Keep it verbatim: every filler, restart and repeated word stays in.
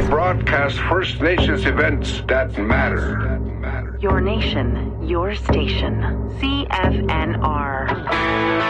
broadcast First Nations events that matter. Your nation, your station. C F N R.